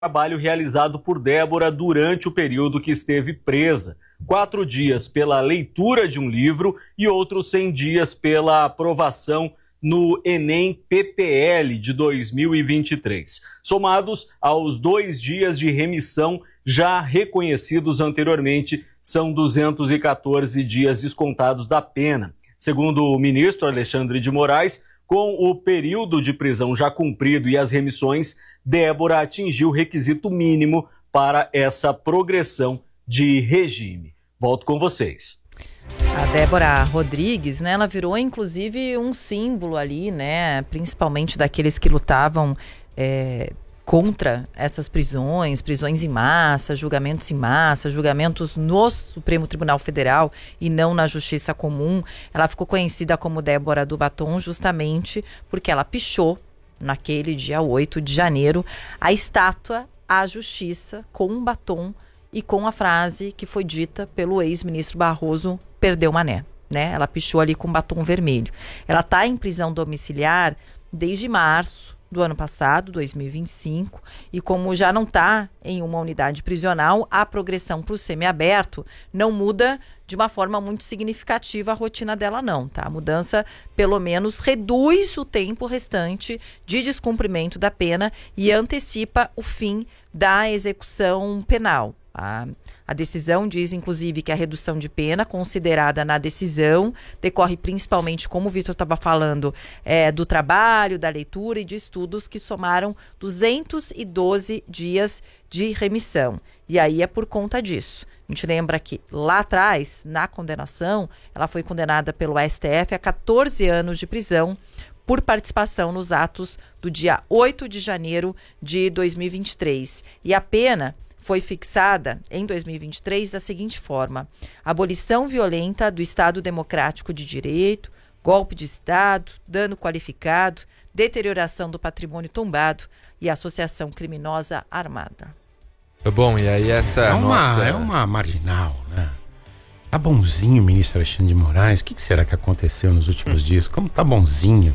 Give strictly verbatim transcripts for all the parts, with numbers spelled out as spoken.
trabalho realizado por Débora durante o período que esteve presa. Quatro dias pela leitura de um livro e outros cem dias pela aprovação no Enem P P L de dois mil e vinte e três, somados aos dois dias de remissão já reconhecidos anteriormente, são duzentos e quatorze dias descontados da pena. Segundo o ministro Alexandre de Moraes, com o período de prisão já cumprido e as remissões, Débora atingiu o requisito mínimo para essa progressão de regime. Volto com vocês. A Débora Rodrigues, né, ela virou inclusive um símbolo ali, né, principalmente daqueles que lutavam é, contra essas prisões, prisões em massa, julgamentos em massa, julgamentos no Supremo Tribunal Federal e não na Justiça Comum. Ela ficou conhecida como Débora do Batom justamente porque ela pichou, naquele dia oito de janeiro, a estátua à Justiça com um batom e com a frase que foi dita pelo ex-ministro Barroso: perdeu mané, né? Ela pichou ali com batom vermelho. Ela está em prisão domiciliar desde março do ano passado, dois mil e vinte e cinco, e como já não está em uma unidade prisional, a progressão para o semiaberto não muda de uma forma muito significativa a rotina dela não, tá? A mudança, pelo menos, reduz o tempo restante de descumprimento da pena e antecipa o fim da execução penal. A, a decisão diz, inclusive, que a redução de pena considerada na decisão decorre principalmente, como o Vitor estava falando, é, do trabalho, da leitura e de estudos que somaram duzentos e doze dias de remissão. E aí é por conta disso. A gente lembra que lá atrás, na condenação, ela foi condenada pelo S T F a catorze anos de prisão por participação nos atos do dia oito de janeiro de dois mil e vinte e três. E a pena foi fixada em dois mil e vinte e três da seguinte forma: abolição violenta do Estado Democrático de Direito, golpe de Estado, dano qualificado, deterioração do patrimônio tombado e associação criminosa armada. Bom, e aí essa é uma, nota... é uma marginal, né? Tá bonzinho o ministro Alexandre de Moraes. O que, que será que aconteceu nos últimos dias? Como tá bonzinho?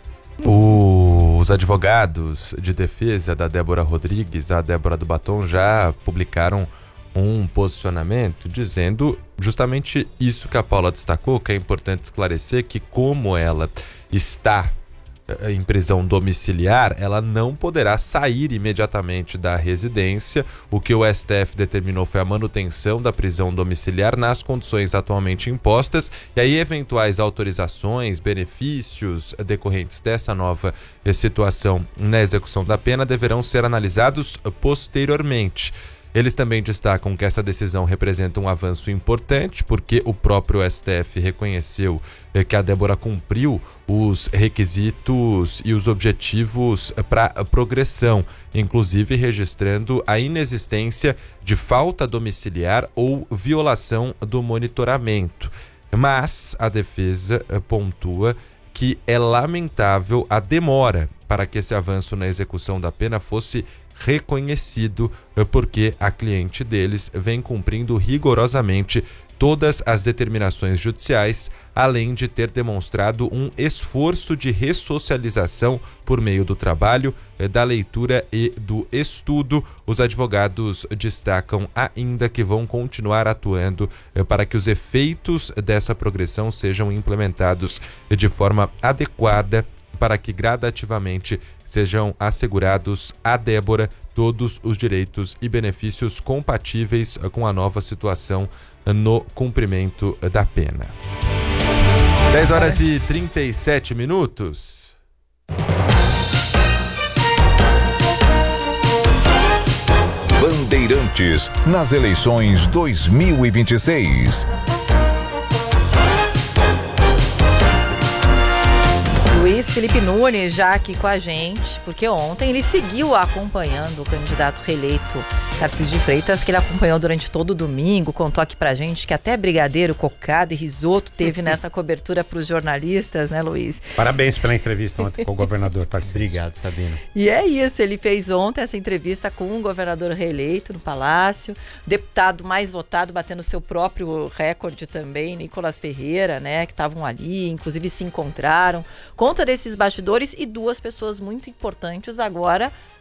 Os advogados de defesa da Débora Rodrigues, a Débora do Batom, já publicaram um posicionamento dizendo justamente isso que a Paula destacou, que é importante esclarecer que, como ela está em prisão domiciliar, ela não poderá sair imediatamente da residência. O que o S T F determinou foi a manutenção da prisão domiciliar nas condições atualmente impostas, e aí eventuais autorizações, benefícios decorrentes dessa nova situação na execução da pena deverão ser analisados posteriormente. Eles também destacam que essa decisão representa um avanço importante, porque o próprio S T F reconheceu que a Débora cumpriu os requisitos e os objetivos para progressão, inclusive registrando a inexistência de falta domiciliar ou violação do monitoramento. Mas a defesa pontua que é lamentável a demora para que esse avanço na execução da pena fosse reconhecido, porque a cliente deles vem cumprindo rigorosamente todas as determinações judiciais, além de ter demonstrado um esforço de ressocialização por meio do trabalho, da leitura e do estudo. Os advogados destacam ainda que vão continuar atuando para que os efeitos dessa progressão sejam implementados de forma adequada, para que gradativamente sejam assegurados a Débora todos os direitos e benefícios compatíveis com a nova situação no cumprimento da pena. dez horas e trinta e sete minutos. Bandeirantes nas eleições dois mil e vinte e seis. Luiz Felipe Nunes já aqui com a gente, porque ontem ele seguiu acompanhando o candidato reeleito Tarcísio de Freitas, que ele acompanhou durante todo o domingo, contou aqui pra gente que até brigadeiro, cocada e risoto teve nessa cobertura pros jornalistas, né, Luiz? Parabéns pela entrevista ontem com o governador Tarcísio. Obrigado, Sabino. E é isso, ele fez ontem essa entrevista com o governador reeleito no Palácio, deputado mais votado, batendo seu próprio recorde também, Nicolas Ferreira, né, que estavam ali, inclusive se encontraram. Conta desses bastidores e duas pessoas muito importantes agora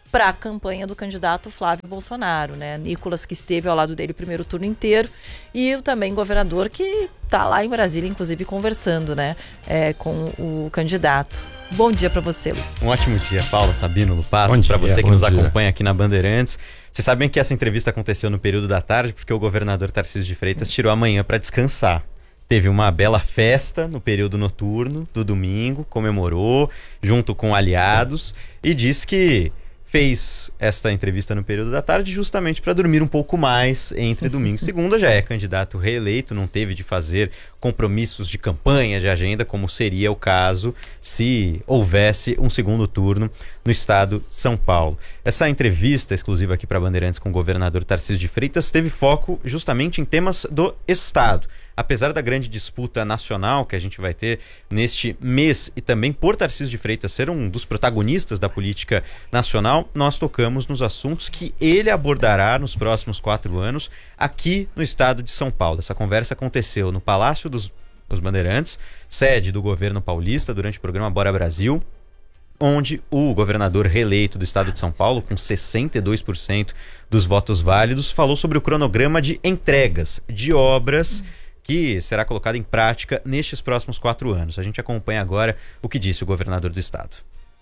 para a campanha do candidato Flávio Bolsonaro, né? Nicolas, que esteve ao lado dele o primeiro turno inteiro, e o também governador, que está lá em Brasília, inclusive, conversando, né, é, com o candidato. Bom dia para você, Luiz. Um ótimo dia, Paula, Sabino, Lupato, Bom para dia, você que bom nos dia. acompanha aqui na Bandeirantes. Vocês sabem que essa entrevista aconteceu no período da tarde porque o governador Tarcísio de Freitas tirou a manhã para descansar. Teve uma bela festa no período noturno do domingo, comemorou junto com aliados e disse que fez esta entrevista no período da tarde justamente para dormir um pouco mais entre domingo e segunda. Já é candidato reeleito, não teve de fazer compromissos de campanha, de agenda, como seria o caso se houvesse um segundo turno no estado de São Paulo. Essa entrevista exclusiva aqui para Bandeirantes com o governador Tarcísio de Freitas teve foco justamente em temas do estado. Apesar da grande disputa nacional que a gente vai ter neste mês e também por Tarcísio de Freitas ser um dos protagonistas da política nacional, nós tocamos nos assuntos que ele abordará nos próximos quatro anos aqui no estado de São Paulo. Essa conversa aconteceu no Palácio dos, dos Bandeirantes, sede do governo paulista, durante o programa Bora Brasil, onde o governador reeleito do estado de São Paulo, com sessenta e dois por cento dos votos válidos, falou sobre o cronograma de entregas de obras que será colocado em prática nestes próximos quatro anos. A gente acompanha agora o que disse o governador do estado.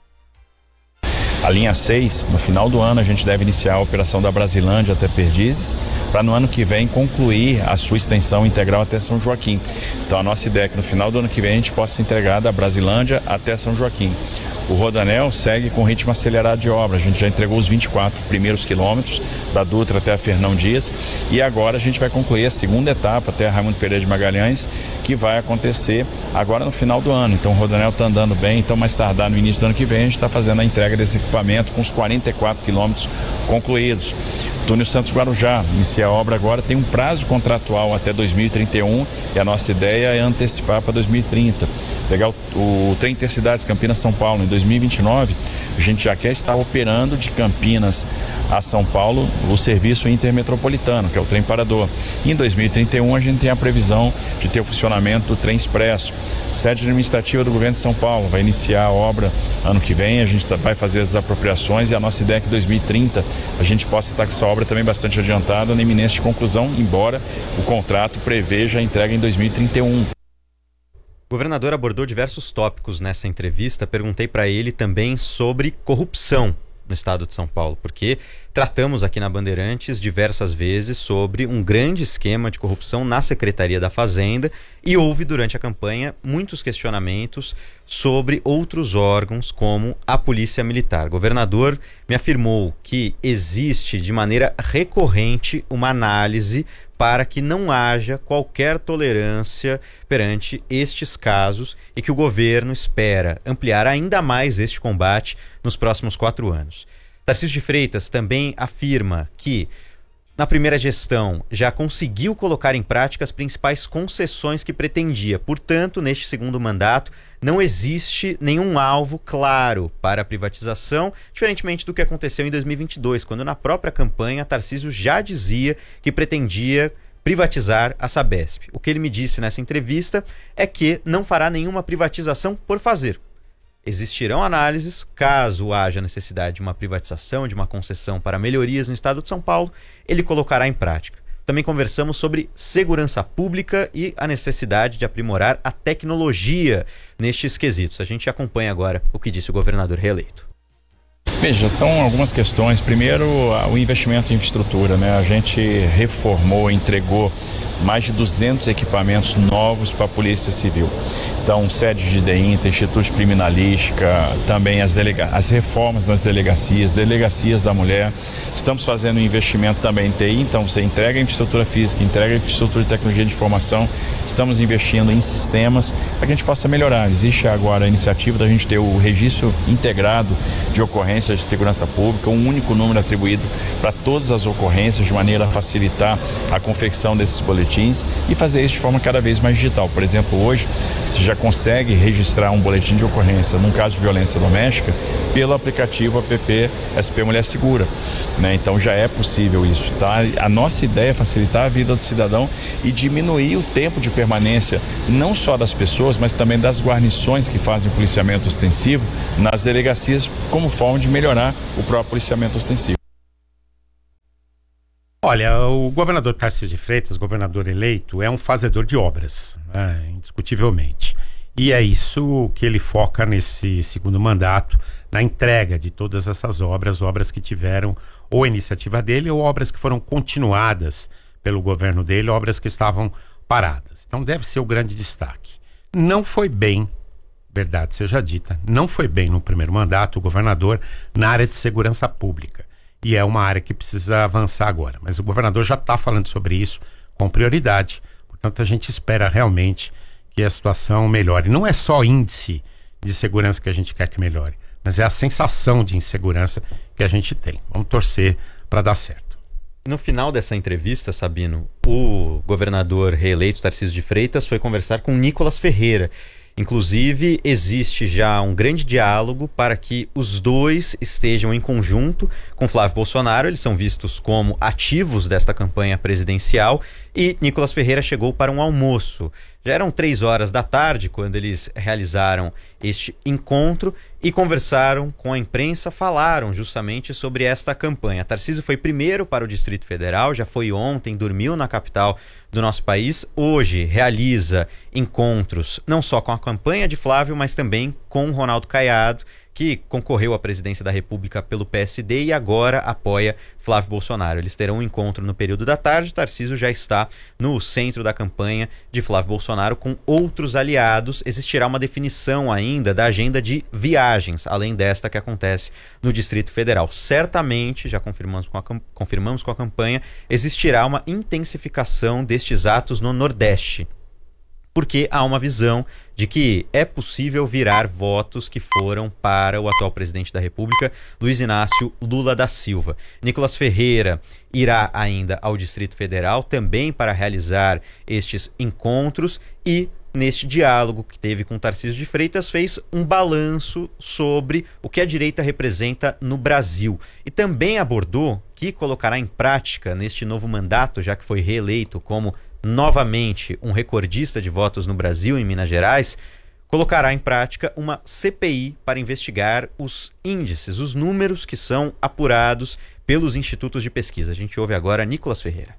A linha seis, no final do ano, a gente deve iniciar a operação da Brasilândia até Perdizes, para no ano que vem concluir a sua extensão integral até São Joaquim. Então a nossa ideia é que no final do ano que vem a gente possa entregar da Brasilândia até São Joaquim. O Rodoanel segue com ritmo acelerado de obra. A gente já entregou os vinte e quatro primeiros quilômetros da Dutra até a Fernão Dias e agora a gente vai concluir a segunda etapa até a Raimundo Pereira de Magalhães, que vai acontecer agora no final do ano. Então o Rodoanel está andando bem, então mais tardar no início do ano que vem a gente está fazendo a entrega desse equipamento com os quarenta e quatro quilômetros concluídos. Túnel Santos Guarujá, inicia a obra agora, tem um prazo contratual até dois mil e trinta e um e a nossa ideia é antecipar para dois mil e trinta. Pegar o, o trem Intercidades Campinas-São Paulo em dois mil e vinte e nove, a gente já quer estar operando de Campinas a São Paulo o serviço intermetropolitano, que é o trem parador. E em dois mil e trinta e um a gente tem a previsão de ter o funcionamento do trem expresso. Sede administrativa do governo de São Paulo vai iniciar a obra ano que vem, a gente vai fazer as apropriações e a nossa ideia é que em dois mil e trinta a gente possa estar com essa obra também bastante adiantada, na iminência de conclusão, embora o contrato preveja a entrega em dois mil e trinta e um. O governador abordou diversos tópicos nessa entrevista. Perguntei para ele também sobre corrupção no estado de São Paulo, porque tratamos aqui na Bandeirantes diversas vezes sobre um grande esquema de corrupção na Secretaria da Fazenda e houve durante a campanha muitos questionamentos sobre outros órgãos como a Polícia Militar. O governador me afirmou que existe de maneira recorrente uma análise para que não haja qualquer tolerância perante estes casos e que o governo espera ampliar ainda mais este combate nos próximos quatro anos. Tarcísio de Freitas também afirma que, na primeira gestão, já conseguiu colocar em prática as principais concessões que pretendia. Portanto, neste segundo mandato, não existe nenhum alvo claro para a privatização, diferentemente do que aconteceu em dois mil e vinte e dois, quando na própria campanha Tarcísio já dizia que pretendia privatizar a Sabesp. O que ele me disse nessa entrevista é que não fará nenhuma privatização por fazer. Existirão análises, caso haja necessidade de uma privatização, de uma concessão para melhorias no estado de São Paulo, ele colocará em prática. Também conversamos sobre segurança pública e a necessidade de aprimorar a tecnologia nestes quesitos. A gente acompanha agora o que disse o governador reeleito. Veja, são algumas questões. Primeiro, o investimento em infraestrutura, né? A gente reformou, entregou mais de duzentos equipamentos novos para a Polícia Civil. Então, sede de DEINTA, Instituto de Criminalística, também as, delega- as reformas nas delegacias, delegacias da mulher. Estamos fazendo um investimento também em T I, então você entrega a infraestrutura física, entrega a infraestrutura de tecnologia de informação. Estamos investindo em sistemas para que a gente possa melhorar. Existe agora a iniciativa da gente ter o registro integrado de ocorrências de segurança pública, um único número atribuído para todas as ocorrências, de maneira a facilitar a confecção desses boletins e fazer isso de forma cada vez mais digital. Por exemplo, hoje você já consegue registrar um boletim de ocorrência num caso de violência doméstica pelo aplicativo app S P Mulher Segura, né? Então já é possível isso, tá? A nossa ideia é facilitar a vida do cidadão e diminuir o tempo de permanência não só das pessoas, mas também das guarnições que fazem policiamento ostensivo nas delegacias, como forma de melhorar melhorar o próprio policiamento ostensivo. Olha, o governador Tarcísio de Freitas, governador eleito, é um fazedor de obras, né, indiscutivelmente. E é isso que ele foca nesse segundo mandato, na entrega de todas essas obras, obras que tiveram ou iniciativa dele ou obras que foram continuadas pelo governo dele, obras que estavam paradas. Então deve ser o grande destaque. Não foi bem, verdade seja dita, não foi bem no primeiro mandato o governador na área de segurança pública. E é uma área que precisa avançar agora. Mas o governador já está falando sobre isso com prioridade. Portanto, a gente espera realmente que a situação melhore. Não é só índice de segurança que a gente quer que melhore, mas é a sensação de insegurança que a gente tem. Vamos torcer para dar certo. No final dessa entrevista, Sabino, o governador reeleito Tarcísio de Freitas foi conversar com Nicolas Ferreira. Inclusive, existe já um grande diálogo para que os dois estejam em conjunto com Flávio Bolsonaro. Eles são vistos como ativos desta campanha presidencial e Nicolas Ferreira chegou para um almoço. Já eram três horas da tarde quando eles realizaram este encontro e conversaram com a imprensa, falaram justamente sobre esta campanha. Tarcísio foi primeiro para o Distrito Federal, já foi ontem, dormiu na capital do nosso país. Hoje realiza encontros não só com a campanha de Flávio, mas também com Ronaldo Caiado, que concorreu à presidência da República pelo P S D e agora apoia Flávio Bolsonaro. Eles terão um encontro no período da tarde. Tarcísio já está no centro da campanha de Flávio Bolsonaro com outros aliados. Existirá uma definição ainda da agenda de viagens, além desta que acontece no Distrito Federal. Certamente, já confirmamos com a, confirmamos com a campanha, existirá uma intensificação destes atos no Nordeste, porque há uma visão de que é possível virar votos que foram para o atual presidente da República, Luiz Inácio Lula da Silva. Nicolas Ferreira irá ainda ao Distrito Federal também para realizar estes encontros e, neste diálogo que teve com Tarcísio de Freitas, fez um balanço sobre o que a direita representa no Brasil e também abordou que colocará em prática neste novo mandato, já que foi reeleito como novamente um recordista de votos no Brasil, em Minas Gerais, colocará em prática uma C P I para investigar os índices, os números que são apurados pelos institutos de pesquisa. A gente ouve agora Nicolas Ferreira.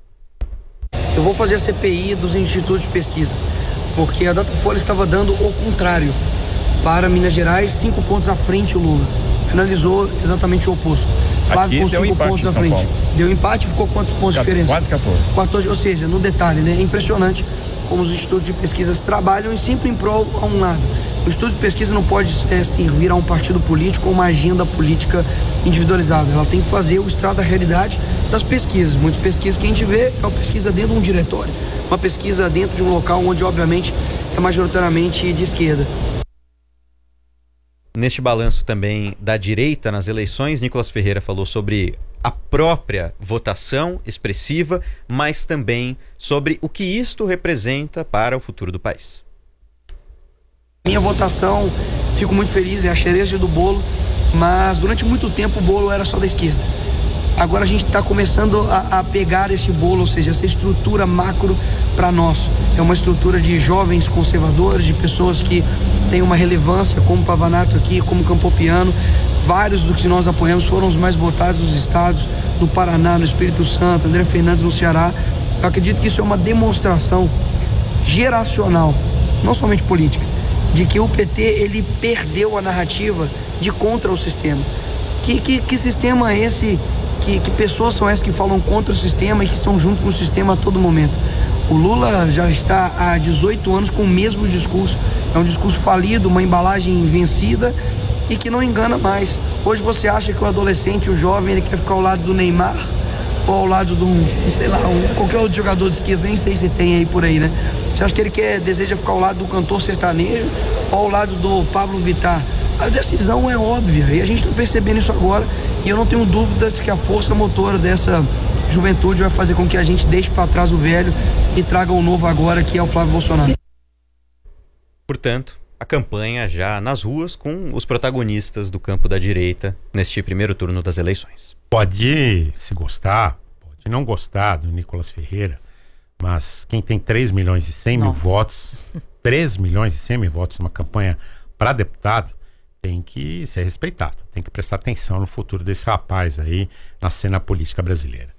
Eu vou fazer a C P I dos institutos de pesquisa, porque a Datafolha estava dando o contrário. Para Minas Gerais, cinco pontos à frente o Lula. Finalizou exatamente o oposto. Flávio com cinco pontos à frente. Deu empate e ficou quantos pontos de diferença? Quase catorze. quatorze. Ou seja, no detalhe, né? É impressionante como os institutos de pesquisas trabalham e sempre em prol a um lado. O instituto de pesquisa não pode é, servir a um partido político ou uma agenda política individualizada. Ela tem que fazer o estrado da realidade das pesquisas. Muitas pesquisas que a gente vê é uma pesquisa dentro de um diretório. Uma pesquisa dentro de um local onde, obviamente, é majoritariamente de esquerda. Neste balanço também da direita nas eleições, Nicolas Ferreira falou sobre a própria votação expressiva, mas também sobre o que isto representa para o futuro do país. Minha votação, fico muito feliz, é a cereja do bolo, mas durante muito tempo o bolo era só da esquerda. Agora a gente está começando a, a pegar esse bolo, ou seja, essa estrutura macro para nós. É uma estrutura de jovens conservadores, de pessoas que têm uma relevância, como Pavanato aqui, como Campopiano. Vários dos que nós apoiamos foram os mais votados dos estados, no Paraná, no Espírito Santo, André Fernandes no Ceará. Eu acredito que isso é uma demonstração geracional, não somente política, de que o P T ele perdeu a narrativa de contra o sistema. Que, que, que sistema é esse? Que, que pessoas são essas que falam contra o sistema e que estão junto com o sistema a todo momento? O Lula já está há dezoito anos com o mesmo discurso. É um discurso falido, uma embalagem vencida e que não engana mais. Hoje você acha que o adolescente, o jovem, ele quer ficar ao lado do Neymar ou ao lado de um, sei lá, um, qualquer outro jogador de esquerda, nem sei se tem aí por aí, né? Você acha que ele quer, deseja ficar ao lado do cantor sertanejo ou ao lado do Pablo Vittar? A decisão é óbvia e a gente está percebendo isso agora e eu não tenho dúvidas que a força motora dessa juventude vai fazer com que a gente deixe para trás o velho e traga o novo agora, que é o Flávio Bolsonaro. Portanto, a campanha já nas ruas com os protagonistas do campo da direita neste primeiro turno das eleições. Pode se gostar, pode não gostar do Nicolas Ferreira, mas quem tem três milhões e cem mil votos, três milhões e cem mil votos numa campanha para deputado, tem que ser respeitado, tem que prestar atenção no futuro desse rapaz aí na cena política brasileira.